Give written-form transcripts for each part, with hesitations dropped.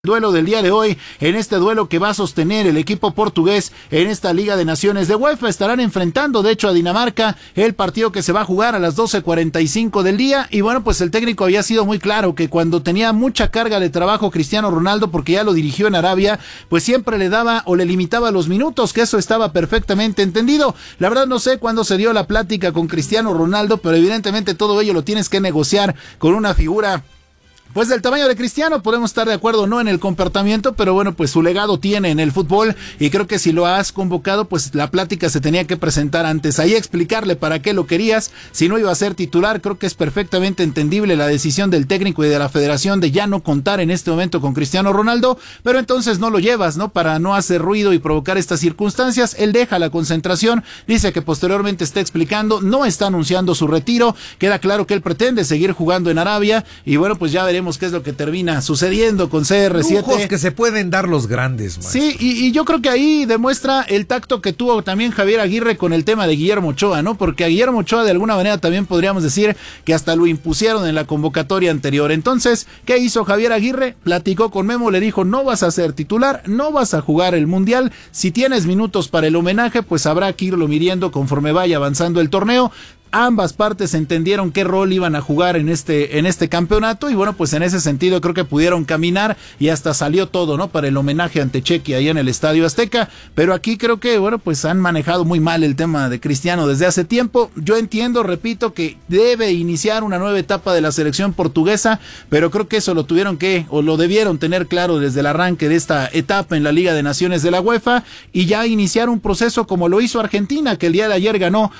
Duelo del día de hoy, en este duelo que va a sostener el equipo portugués en esta Liga de Naciones de UEFA. Estarán enfrentando de hecho a Dinamarca, el partido que se va a jugar a las 12:45 del día. Y bueno, pues el técnico había sido muy claro que cuando tenía mucha carga de trabajo Cristiano Ronaldo, porque ya lo dirigió en Arabia, pues siempre le daba o le limitaba los minutos, que eso estaba perfectamente entendido. La verdad no sé cuándo se dio la plática con Cristiano Ronaldo, pero evidentemente todo ello lo tienes que negociar con una figura pues del tamaño de Cristiano. Podemos estar de acuerdo no en el comportamiento, pero bueno, pues su legado tiene en el fútbol, y creo que si lo has convocado, pues la plática se tenía que presentar antes, ahí explicarle para qué lo querías, si no iba a ser titular. Creo que es perfectamente entendible la decisión del técnico y de la federación de ya no contar en este momento con Cristiano Ronaldo, pero entonces no lo llevas, ¿no? Para no hacer ruido y provocar estas circunstancias. Él deja la concentración, dice que posteriormente está explicando, no está anunciando su retiro, queda claro que él pretende seguir jugando en Arabia, y bueno, pues ya veremos qué es lo que termina sucediendo con CR7. Lujos que se pueden dar los grandes, maestro. Sí, y yo creo que ahí demuestra el tacto que tuvo también Javier Aguirre con el tema de Guillermo Ochoa, ¿no? Porque a Guillermo Ochoa de alguna manera también podríamos decir que hasta lo impusieron en la convocatoria anterior. Entonces, ¿qué hizo Javier Aguirre? Platicó con Memo, le dijo, no vas a ser titular, no vas a jugar el Mundial, si tienes minutos para el homenaje, pues habrá que irlo midiendo conforme vaya avanzando el torneo. Ambas partes entendieron qué rol iban a jugar en este campeonato, y bueno, pues en ese sentido creo que pudieron caminar, y hasta salió todo, ¿no? Para el homenaje ante Chequi ahí en el Estadio Azteca. Pero aquí creo que, bueno, pues han manejado muy mal el tema de Cristiano desde hace tiempo. Yo entiendo, repito, que debe iniciar una nueva etapa de la selección portuguesa, pero creo que eso lo tuvieron que, o lo debieron tener claro desde el arranque de esta etapa en la Liga de Naciones de la UEFA, y ya iniciar un proceso como lo hizo Argentina, que el día de ayer ganó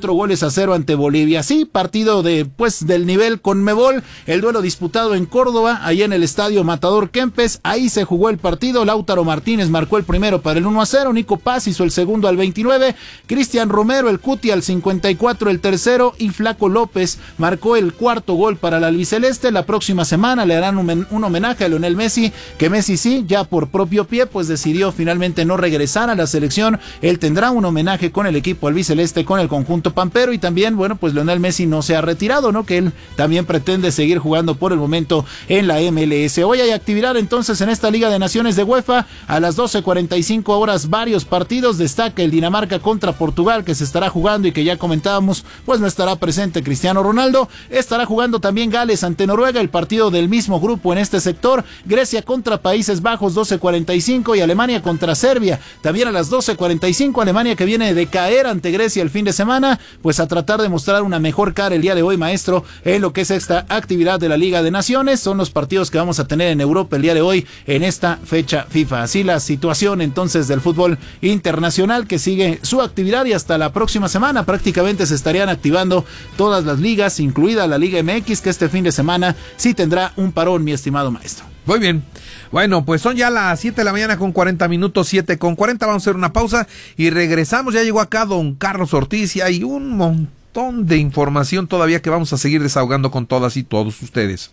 4-0 ante Bolivia. Sí, partido del nivel Conmebol, el duelo disputado en Córdoba, ahí en el estadio Matador Kempes, ahí se jugó el partido. Lautaro Martínez marcó el primero para el 1-0, Nico Paz hizo el segundo al 29, Cristian Romero, el Cuti al 54 el tercero, y Flaco López marcó el cuarto gol para la albiceleste. La próxima semana le harán un homenaje a Lionel Messi, que Messi sí, ya por propio pie, pues decidió finalmente no regresar a la selección. Él tendrá un homenaje con el equipo albiceleste, con el conjunto pampero, y también bueno, pues Lionel Messi no se ha retirado, ¿no? Que él también pretende seguir jugando por el momento en la MLS. Hoy hay actividad entonces en esta Liga de Naciones de UEFA, a las 12:45 horas varios partidos. Destaca el Dinamarca contra Portugal, que se estará jugando y que ya comentábamos, pues no estará presente Cristiano Ronaldo. Estará jugando también Gales ante Noruega, el partido del mismo grupo en este sector. Grecia contra Países Bajos, 12:45, y Alemania contra Serbia, también a las 12:45. Alemania, que viene de caer ante Grecia el fin de semana, pues a tratar de mostrar una mejor cara el día de hoy, maestro, en lo que es esta actividad de la Liga de Naciones. Son los partidos que vamos a tener en Europa el día de hoy en esta fecha FIFA. Así la situación entonces del fútbol internacional, que sigue su actividad, y hasta la próxima semana prácticamente se estarían activando todas las ligas, incluida la Liga MX, que este fin de semana sí tendrá un parón, mi estimado maestro. Muy bien. Bueno, pues son ya las 7 de la mañana con 40 minutos, 7:40. Vamos a hacer una pausa y regresamos. Ya llegó acá don Carlos Ortiz y hay un montón de información todavía que vamos a seguir desahogando con todas y todos ustedes.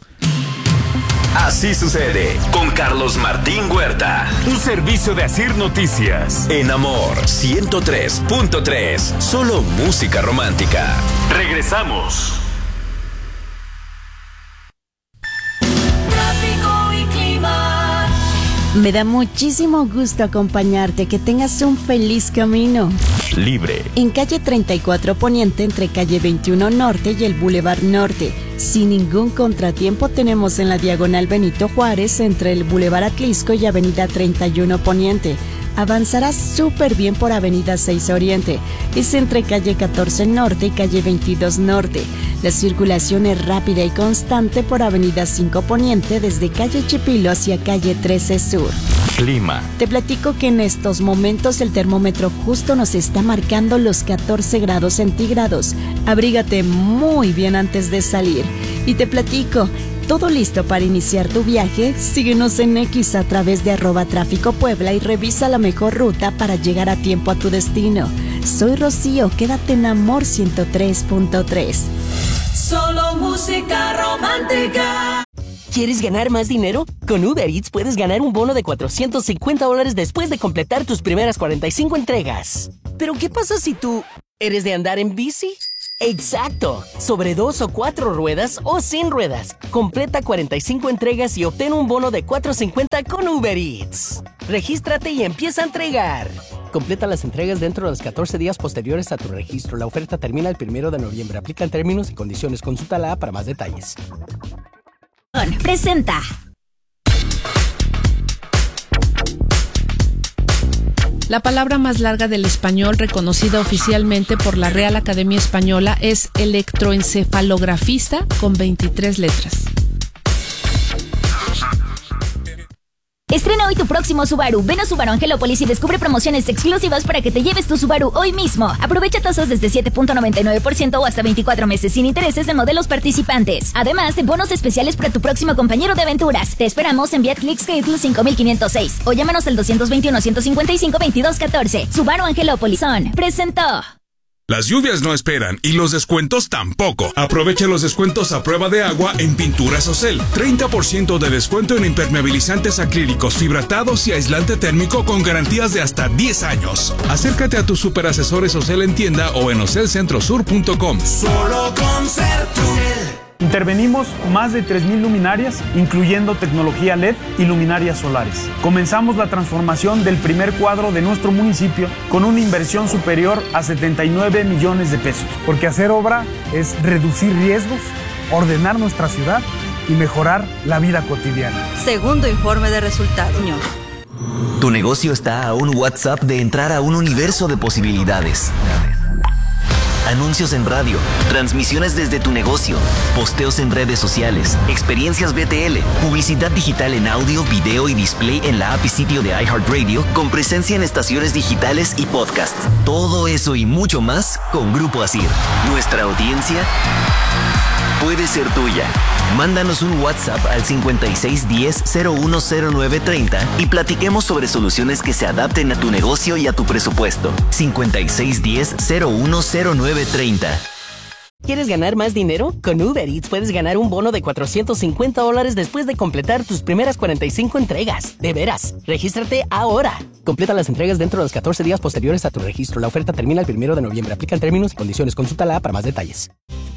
Así sucede con Carlos Martín Huerta. Un servicio de Asir Noticias. En Amor 103.3. Solo música romántica. Regresamos. Me da muchísimo gusto acompañarte, que tengas un feliz camino. Libre. En calle 34 Poniente, entre calle 21 Norte y el Boulevard Norte. Sin ningún contratiempo tenemos en la diagonal Benito Juárez, entre el Boulevard Atlisco y avenida 31 Poniente. Avanzarás súper bien por avenida 6 Oriente. Es entre calle 14 Norte y calle 22 Norte. La circulación es rápida y constante por avenida 5 Poniente, desde calle Chipilo hacia calle 13 Sur. Clima. Te platico que en estos momentos el termómetro justo nos está marcando los 14 grados centígrados. Abrígate muy bien antes de salir. Y te platico, ¿todo listo para iniciar tu viaje? Síguenos en X a través de @Tráfico Puebla y revisa la mejor ruta para llegar a tiempo a tu destino. Soy Rocío, quédate en Amor 103.3. Solo música romántica. ¿Quieres ganar más dinero? Con Uber Eats puedes ganar un bono de $450 después de completar tus primeras 45 entregas. ¿Pero qué pasa si tú eres de andar en bici? ¡Exacto! Sobre 2 o 4 ruedas o sin ruedas. Completa 45 entregas y obtén un bono de $4.50 con Uber Eats. Regístrate y empieza a entregar. Completa las entregas dentro de los 14 días posteriores a tu registro. La oferta termina el 1 de noviembre. Aplican términos y condiciones. Consulta la app para más detalles. Presenta. La palabra más larga del español reconocida oficialmente por la Real Academia Española es electroencefalografista con 23 letras. Estrena hoy tu próximo Subaru. Ven a Subaru Angelópolis y descubre promociones exclusivas para que te lleves tu Subaru hoy mismo. Aprovecha tasas desde 7.99% o hasta 24 meses sin intereses en modelos participantes. Además de bonos especiales para tu próximo compañero de aventuras. Te esperamos en Vía Clicks 5506 o llámanos al 221-155-2214. Subaru Angelópolis presentó. Las lluvias no esperan y los descuentos tampoco. Aprovecha los descuentos a prueba de agua en Pinturas Ocel. 30% de descuento en impermeabilizantes acrílicos, fibratados y aislante térmico con garantías de hasta 10 años. Acércate a tus superasesores Ocel en tienda o en ocelcentrosur.com. Solo con Serturel. Intervenimos más de 3,000 luminarias, incluyendo tecnología LED y luminarias solares. Comenzamos la transformación del primer cuadro de nuestro municipio con una inversión superior a 79 millones de pesos. Porque hacer obra es reducir riesgos, ordenar nuestra ciudad y mejorar la vida cotidiana. Segundo informe de resultados. Tu negocio está a un WhatsApp de entrar a un universo de posibilidades. Anuncios en radio, transmisiones desde tu negocio, posteos en redes sociales, experiencias BTL, publicidad digital en audio, video y display en la app y sitio de iHeartRadio, con presencia en estaciones digitales y podcasts. Todo eso y mucho más con Grupo Asir. Nuestra audiencia puede ser tuya. Mándanos un WhatsApp al 5610-010930 y platiquemos sobre soluciones que se adapten a tu negocio y a tu presupuesto. 5610-010930. ¿Quieres ganar más dinero? Con Uber Eats puedes ganar un bono de $450 después de completar tus primeras 45 entregas. De veras, regístrate ahora. Completa las entregas dentro de los 14 días posteriores a tu registro. La oferta termina el 1 de noviembre. Aplican términos y condiciones. Consulta la app para más detalles.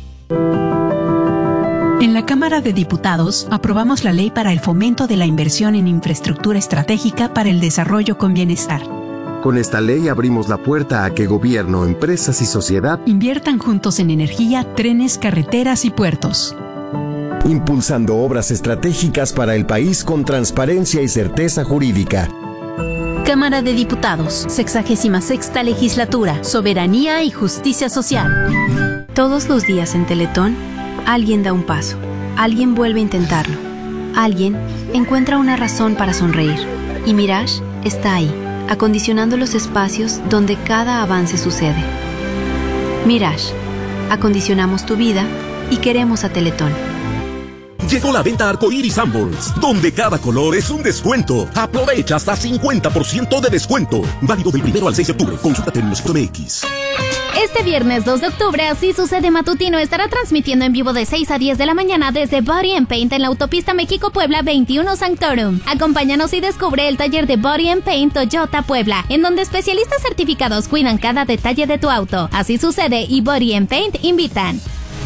En la Cámara de Diputados aprobamos la ley para el fomento de la inversión en infraestructura estratégica para el desarrollo con bienestar. Con esta ley abrimos la puerta a que gobierno, empresas y sociedad inviertan juntos en energía, trenes, carreteras y puertos. Impulsando obras estratégicas para el país con transparencia y certeza jurídica. Cámara de Diputados, 66ª Legislatura, Soberanía y Justicia Social. Todos los días en Teletón, alguien da un paso, alguien vuelve a intentarlo, alguien encuentra una razón para sonreír. Y Mirage está ahí, acondicionando los espacios donde cada avance sucede. Mirage, acondicionamos tu vida y queremos a Teletón. Llegó la venta Arcoiris Sanborns, donde cada color es un descuento. Aprovecha hasta 50% de descuento. Válido del 1 al 6 de octubre. Consulta términos MX. Este viernes 2 de octubre, Así Sucede Matutino estará transmitiendo en vivo de 6 a 10 de la mañana desde Body and Paint en la autopista México-Puebla 21 Sanctorum. Acompáñanos y descubre el taller de Body and Paint Toyota Puebla, en donde especialistas certificados cuidan cada detalle de tu auto. Así Sucede y Body and Paint invitan.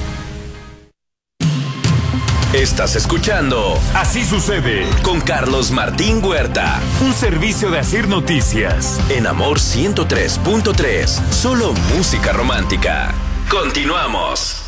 Estás escuchando Así Sucede con Carlos Martín Huerta, un servicio de Asir Noticias en Amor 103.3, solo música romántica. Continuamos.